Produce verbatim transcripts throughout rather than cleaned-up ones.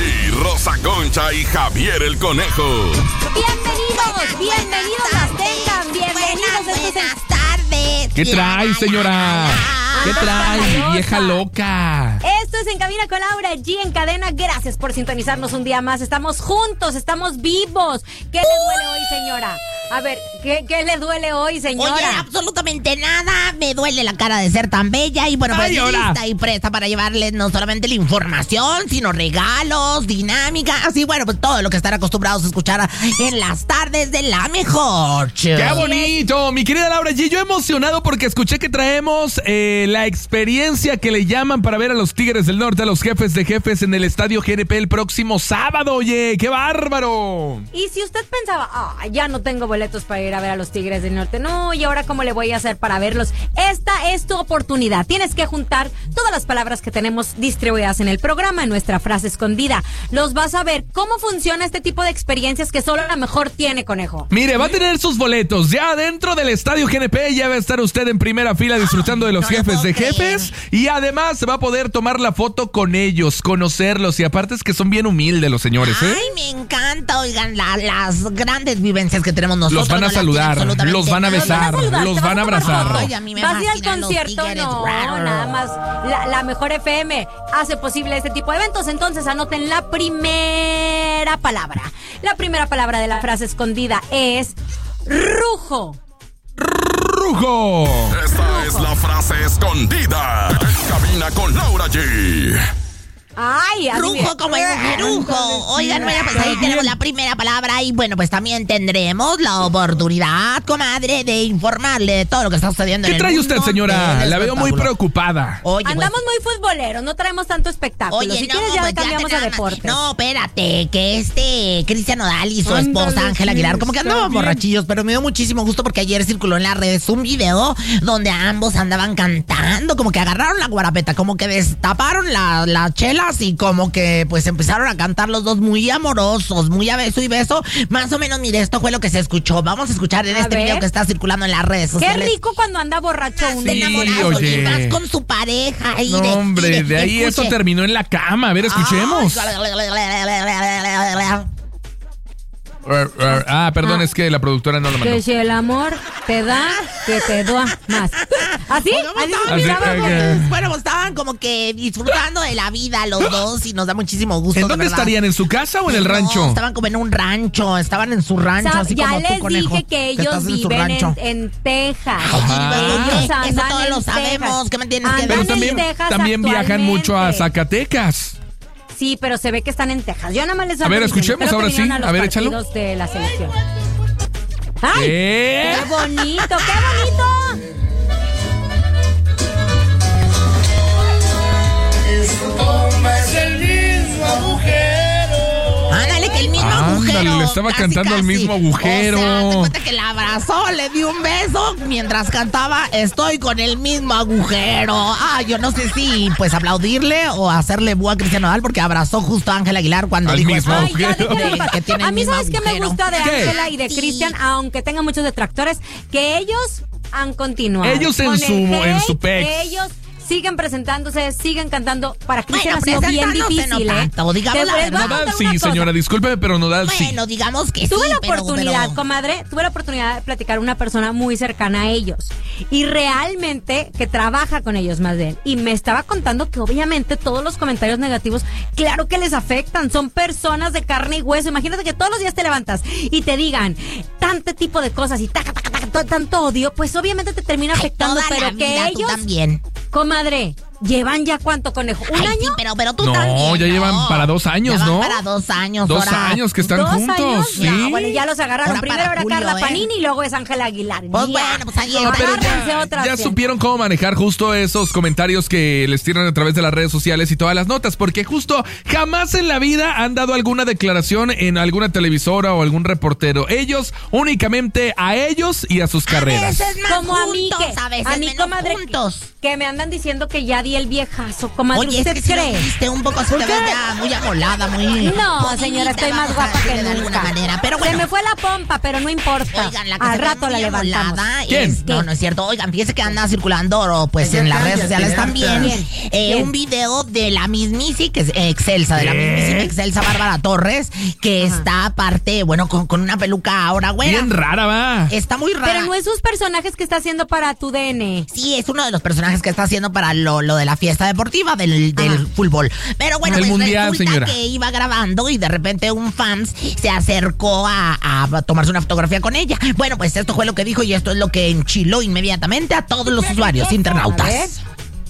G, Rosa Concha y Javier el Conejo. Bienvenidos, bienvenidos las tengan, bienvenidos. Buenas, buenas tardes. ¿Qué trae, señora? ¿Qué trae, vieja loca? Esto es En Cabina con Laura G en cadena. Gracias por sintonizarnos un día más. Estamos juntos, estamos vivos. ¿Qué le duele hoy, señora? A ver, ¿qué, qué le duele hoy, señora? Oye, absolutamente nada. Me duele la cara de ser tan bella. Y bueno, pues Ay, hola. lista y presta para llevarles no solamente la información, sino regalos, dinámica. Así, bueno, pues todo lo que están acostumbrados a escuchar en las tardes de La Mejor. ¡Qué bonito! Mi querida Laura G, yo emocionado porque escuché que traemos eh, la experiencia que le llaman para ver a los Tigres del Norte, a los jefes de jefes en el Estadio G N P el próximo sábado. Oye, ¡qué bárbaro! Y si usted pensaba, ah, ya no tengo boletos para ir a ver a los Tigres del Norte, no, ¿y ahora cómo le voy a hacer para verlos? Esta es tu oportunidad. Tienes que juntar todas las palabras que tenemos distribuidas en el programa, en nuestra frase escondida. Los vas a ver cómo funciona este tipo de experiencias que solo La Mejor tiene, Conejo. Mire, va a tener sus boletos ya dentro del Estadio G N P. Ya va a estar usted en primera fila disfrutando de los No lo jefes puedo de creer. jefes. Y además se va a poder tomar la foto con ellos, conocerlos. Y aparte es que son bien humildes los señores, ¿eh? Ay, me encanta, oigan, la- las grandes vivencias que tenemos nosotros. Los van a no las saludar, tiene absolutamente los van a nadie. besar, saludar, los te van a van a tomar abrazar. foto. Ay, a mí me ¿Vas a ir al fascinan los concierto? tigres. No, nada más. La, la Mejor F M hace posible este tipo de eventos. Entonces anoten la primera palabra. La primera palabra de la frase escondida es rujo. ¡Rujo! Esta es la frase escondida. En Cabina con Laura G. Ay, así Rujo bien. como el mujerujo. Oigan, bueno, pues ahí tenemos la primera palabra. Y bueno, pues también tendremos la oportunidad, comadre, de informarle de todo lo que está sucediendo en ¿Qué el trae usted, mundo señora? del La veo muy espectáculo. preocupada. Oye, pues, Andamos muy futboleros, no traemos tanto espectáculo. Oye, si no, quieres ya pues cambiamos te a nada más- deportes. No, espérate, que este Cristian Nodal y su Ándale, esposa Ángela sí, Aguilar, como que está andaban bien. borrachillos, pero me dio muchísimo gusto porque ayer circuló en las redes un video donde ambos andaban cantando, como que agarraron la guarapeta, como que destaparon la- las chelas y como que pues empezaron a cantar los dos muy amorosos, muy a beso y beso. Más o menos, mire, esto fue lo que se escuchó. Vamos a escuchar en A este ver. video que está circulando en las redes Qué sociales. rico cuando anda borracho uno. De Sí, enamorados oye. y más con su pareja. Y No, de- y hombre, de ahí eso escuche. terminó en la cama. A ver, escuchemos. Ah, perdón, es que la productora no lo mandó. Que si el amor te da, que te da más. ¿Así? ¿Así se Así, escuchaba? ok. Bueno, pues estaban como que disfrutando de la vida los dos y nos da muchísimo gusto. ¿En de dónde verdad. estarían? ¿En su casa o en el No, rancho? estaban como en un rancho, estaban en su rancho, Sab- así ya como tú, les conejo, dije que ellos estás en su viven en, rancho. en Texas. Ajá. Ellos Eso andan todos en lo sabemos. Texas. ¿Qué me tienes que Andan Pero en también, Texas también viajan mucho a actualmente. Zacatecas. Sí, pero se ve que están en Texas. Yo nada más les A ver, ando diciendo, escuchemos creo que ahora sí. vinieron los A ver, échalo. partidos de la selección. ¡Ay! ¿Qué? ¡Qué bonito, qué bonito! Ándale, que el mismo Ándale, agujero. le estaba casi, cantando al casi. mismo agujero. O sea, te cuenta que la abrazó, le dio un beso mientras cantaba Estoy con el mismo agujero. Ah, yo no sé si pues aplaudirle o hacerle búa a Cristian Nodal porque abrazó justo a Ángela Aguilar cuando Al dijo mismo eso. Ay, ya, agujero. déjenme en De- paz. que tiene A el mí, mismo ¿sabes qué me agujero? gusta de ¿Qué? Ángela y de Sí. Cristian? Aunque tenga muchos detractores, que ellos han continuado. Ellos en Con su- el en hate, su pex. Ellos siguen presentándose, siguen cantando. Para Cristian Bueno, ha sido bien presentándose difícil, no ¿eh? tanto, digamos Te- la les voy a verdad. Nodal contar sí, una cosa. señora, discúlpeme, pero Nodal sí. Bueno, digamos que Tuve sí, la pero- oportunidad, pero- comadre, tuve la oportunidad de platicar con una persona muy cercana a ellos y realmente que trabaja con ellos más bien. Y me estaba contando que obviamente todos los comentarios negativos, claro que les afectan, son personas de carne y hueso. Imagínate que todos los días te levantas y te digan tanto tipo de cosas y taca, taca, taca, to- tanto odio, pues obviamente te termina Ay, afectando, toda pero la que vida, tú ellos, también. comadre, llevan ya cuánto, Conejo, un Ay, año. sí, pero, pero tú No, también. ya llevan para dos años, Ya van ¿no? para dos años. Dos ahora. años que están Dos juntos, años, ¿sí? ya, bueno, ya los agarraron. Ahora Primero para era julio, Carla ¿eh? Panini y luego es Ángela Aguilar. Pues Ya. bueno, pues ahí está. Ah, pero Agárrense ya, otra ya vez. supieron cómo manejar justo esos comentarios que les tiran a través de las redes sociales y todas las notas, porque justo jamás en la vida han dado alguna declaración en alguna televisora o algún reportero. Ellos únicamente a ellos y a sus carreras. A veces más Como a mí juntos, que a veces a mí menos comadre juntos. que me andan diciendo que ya di el viejazo, comadre. Oye, es ¿Usted que si cree? lo viste un poco así, te ves ya muy amolada, muy... No, bonita, señora, estoy más vamos a guapa que decirle de alguna nunca. manera, pero Se bueno. me fue la pompa, pero no importa. Oigan, la que Al se ve rato la muy levantamos. amolada ¿Quién? es- No, no es cierto. Oigan, fíjese que anda circulando, pues, en las redes sociales también, ¿Quién? eh, ¿Quién? un video de la mismísima Excelsa, de la mismísima Excelsa Bárbara Torres, que Ajá. está aparte, bueno, con, con una peluca ahora, güey. Bien rara, va. Está muy rara. Pero no es sus personajes que está haciendo para tu D N. Sí, es uno de los personajes que está haciendo para lo, lo de la fiesta deportiva del, del fútbol. Pero bueno, el pues mundial, resulta señora. que iba grabando y de repente un fans se acercó a, a tomarse una fotografía con ella. Bueno, pues esto fue lo que dijo y esto es lo que enchiló inmediatamente a todos los usuarios internautas.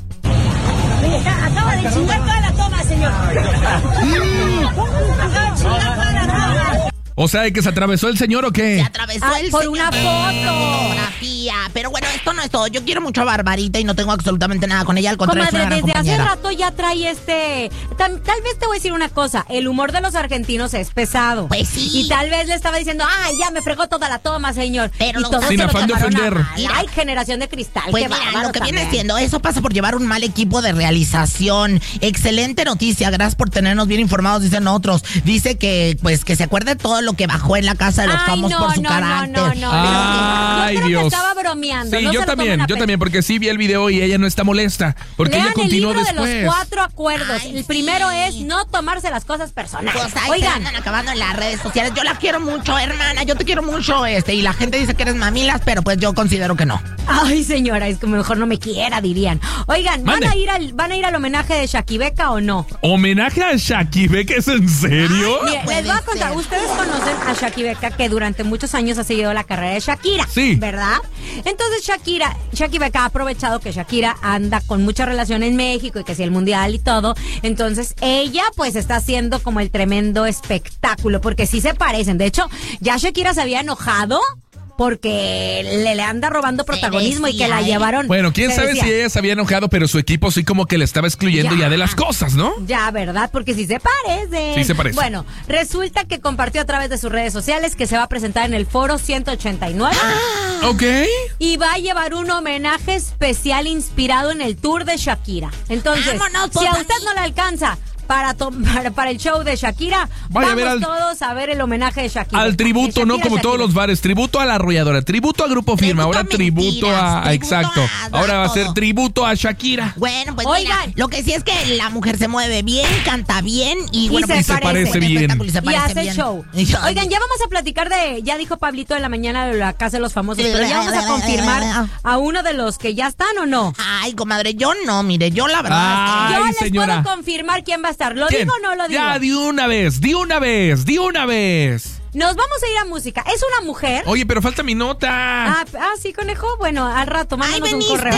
Acaba de chingar toda la toma, señor. Acaba de chingar toda la toma. O sea, ¿de que se atravesó el señor o qué? Se atravesó ah, el por señor. una foto. Fotografía. Pero bueno, esto no es todo. Yo quiero mucho a Barbarita y no tengo absolutamente nada con ella. Al contrario, Comadre, es una gran desde compañera. hace rato ya trae este... Tal, tal vez te voy a decir una cosa. El humor de los argentinos es pesado. Pues sí. Y tal vez le estaba diciendo, ay, ya me fregó toda la toma, señor. Pero y no, todos sin se lo afán de tomaron ofender. a mal. Ay, generación de cristal. Pues qué mira, bárbaro lo que también. viene siendo, eso pasa por llevar un mal equipo de realización. Excelente noticia, gracias por tenernos bien informados, dicen otros. Dice que, pues, que se acuerde todo lo que bajó en la casa de los Ay, famosos no, por su no, carácter. No, no, no, Ay, yo creo Dios. que estaba bromeando. Sí, no yo se lo también, tomen a yo pe- también, porque sí vi el video y ella no está molesta. Porque Lean ella continuó el libro después. de los cuatro acuerdos. Ay, el primero sí. es no tomarse las cosas personales. Pues ahí se Oigan, andan acabando en las redes sociales. Yo la quiero mucho, hermana, yo te quiero mucho, este, y la gente dice que eres mamilas, pero pues yo considero que no. ay señora, es que mejor no me quiera, dirían. Oigan, ¿van Mande. a ir al van a ir al homenaje de Shakibeca o no? ¿Homenaje a Shakibeca? ¿Es en serio? Ay, Mire, puede les voy a contar, ser. ustedes conocen a Shakibeca, que durante muchos años ha seguido la carrera de Shakira, Sí. ¿verdad? Entonces Shakira, Shakibeca ha aprovechado que Shakira anda con mucha relación en México y que si el mundial y todo, entonces ella pues está haciendo como el tremendo espectáculo, porque sí se parecen. De hecho, ya Shakira se había enojado porque le, le anda robando protagonismo y que la decía, ¿eh? llevaron. Bueno, quién se sabe decía, si ella se había enojado, pero su equipo sí como que le estaba excluyendo ya, Ya. de las cosas, ¿no? Ya, ¿verdad? Porque sí se parece. Sí se parece. Bueno, resulta que compartió a través de sus redes sociales que se va a presentar en el Foro ciento ochenta y nueve Ok. y va a llevar un homenaje especial inspirado en el tour de Shakira. Entonces, Vámonos, si a pues, usted no le alcanza para, to- para, para el show de Shakira, Vaya a vamos ver al- todos a ver el homenaje de Shakira. Al tributo, De ¿no? Shakira, Como todos Shakira. los bares. Tributo a la arrolladora, tributo a Grupo Firma, Tributo ahora a tributo mentiras, a... tributo exacto. a- a Ahora va a ser todo. tributo a Shakira. Bueno, pues Oigan. mira, lo que sí es que la mujer se mueve bien, canta bien y, Y bueno, se pues parece. parece buen bien. espectáculo y se Y parece hace bien. show. Y yo- Oigan, ya vamos a platicar de, ya dijo Pablito en la mañana de la Casa de los Famosos, pero ya vamos a confirmar a uno de los que ya están o no. Ay, comadre, yo no, mire, yo la verdad Ah. es que... Yo Ay, les señora. puedo confirmar quién va a estar. ¿Lo ¿Quién? digo o no lo digo? Ya, di una vez, di una vez, di una vez. Nos vamos a ir a música. Es una mujer. Oye, pero falta mi nota. Ah, ah, sí, conejo. Bueno, al rato, ¡Ay, mándanos un veniste! correo.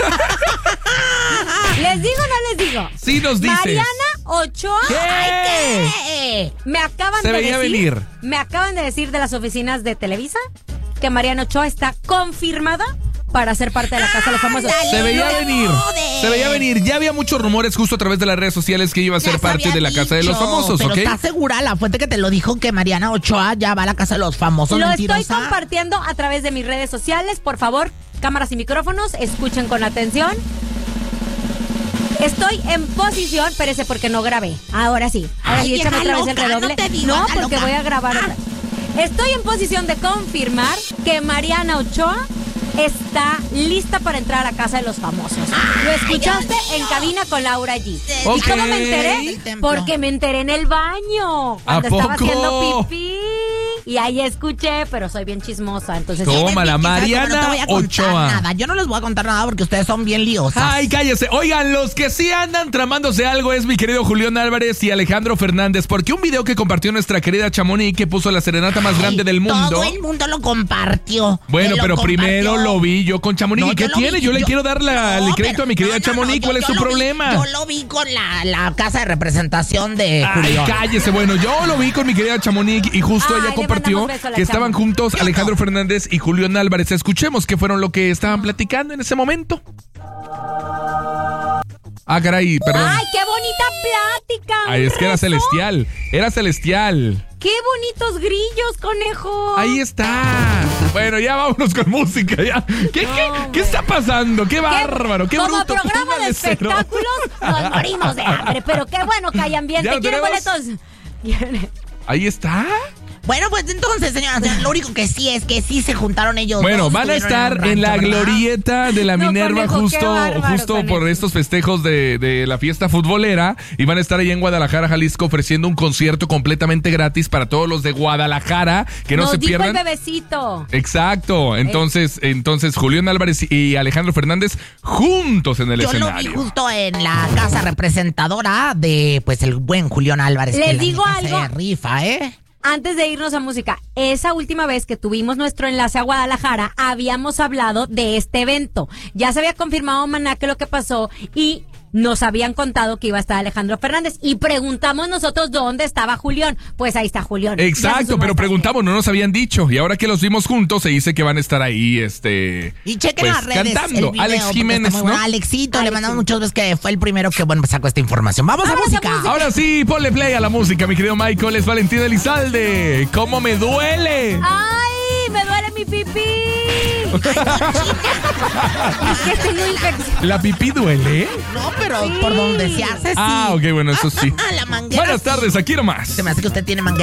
¿Les digo o no les digo? Sí nos dices. Mariana Ochoa. ¿Qué? ¿Qué? Me acaban Se de veía decir. venir. Me acaban de decir de las oficinas de Televisa que Mariana Ochoa está confirmada para ser parte de la Casa de los Famosos. Ándale. Se veía No venir, jodes. se veía venir. Ya había muchos rumores justo a través de las redes sociales que iba a Ya ser se parte había de la Casa de los dicho, Famosos, pero ¿ok? ¿estás segura la fuente que te lo dijo que Mariana Ochoa ya va a la Casa de los Famosos? Lo mentirosa? estoy compartiendo a través de mis redes sociales. Por favor, cámaras y micrófonos, escuchen con atención. Estoy en posición, espérese porque no grabé. Ahora sí. Ahora Ay, sí, échame vieja otra vez el loca, redoble. no te digo, No, anda porque loca. voy a grabar Ah. otra. Estoy en posición de confirmar que Mariana Ochoa está lista para entrar a la Casa de los Famosos. Lo escuchaste Dios en mío. cabina con Laura G. Ok. ¿Y cómo me enteré? Del templo. Porque me enteré en el baño. Cuando ¿A estaba poco? haciendo pipí. Y ahí escuché, pero soy bien chismosa. Entonces, ¿Cómo? Eres Tómala, bien quizás, Mariana pero no te voy a contar Ochoa. nada. Yo no les voy a contar nada porque ustedes son bien liosas. Ay, cállese. Oigan, los que sí andan tramándose algo es mi querido Julián Álvarez y Alejandro Fernández, porque un video que compartió nuestra querida Chamonix, que puso la serenata más Ay, grande del mundo. Todo el mundo lo compartió. Bueno, Que lo pero compartió. primero lo vi yo con Chamonix. No, ¿Y qué yo lo tiene? vi, yo le quiero dar la- no, el crédito pero- a mi querida no, no, Chamonix. no, ¿Cuál yo- es yo su lo vi- problema? yo lo vi con la, la casa de representación de Ay, Julián. cállese. Bueno, yo lo vi con mi querida Chamonix y justo Ay, ella le compartió mandamos beso a la que estaban Chamo. juntos Yo Alejandro no. Fernández y Julián Álvarez. Escuchemos qué fueron lo que estaban platicando en ese momento. Ah, caray, perdón. ¡ay, qué bonita plática! Ay, es que era Rezó. celestial. Era celestial. ¡Qué bonitos grillos, conejo! Ahí está. Bueno, ya vámonos con música. Ya. ¿Qué, No, qué, hombre. qué está pasando? ¡Qué ¿Qué- bárbaro! ¡Qué Como bruto! programa de Póngale cero. espectáculos nos morimos de hambre, pero qué bueno que hay ambiente. ¿Ya lo ¿Quieren tenemos? boletos? ¿Quieren? Ahí está. Bueno, pues entonces, señora, lo único que sí es que sí se juntaron ellos. Bueno, dos, van a estar en, un en la rancho, ¿verdad? glorieta de la No, Minerva conejo, qué justo, bárbaro, justo por conejo. estos festejos de, de la fiesta futbolera y van a estar ahí en Guadalajara, Jalisco, ofreciendo un concierto completamente gratis para todos los de Guadalajara, que no Nos se dijo pierdan. el bebecito. Exacto, entonces, entonces Julián Álvarez y Alejandro Fernández juntos en el Yo lo vi escenario. justo en la casa representadora de, pues, el buen Julián Álvarez. Les que la digo neta se algo. rifa, ¿eh? Antes de irnos a música, esa última vez que tuvimos nuestro enlace a Guadalajara, habíamos hablado de este evento. Ya se había confirmado, Maná, que lo que pasó y nos habían contado que iba a estar Alejandro Fernández y preguntamos nosotros dónde estaba Julián. Pues ahí está Julián. Ya se Exacto, sumó pero esta preguntamos, no nos habían dicho. Y ahora que los vimos juntos, se dice que van a estar ahí, este. Y chequen pues, las redes. cantando. el video, Alex porque Jiménez, está muy bueno. ¿no? Alexito, le Alex mandamos Jiménez. muchos veces que fue el primero que, bueno, sacó esta información. ¡Vamos a Vamos a música! música. Ahora sí, ponle play a la música, mi querido Michael. Es Valentín Elizalde. ¿Cómo me duele? ¡Ay! ¡Me duele mi pipí! Es que tengo infección. ¿La pipí duele? No, pero Sí. por donde se hace, sí. Ah, ok, bueno, eso sí. La manguera Buenas sí. tardes, aquí nomás. Se me hace que usted tiene manguera.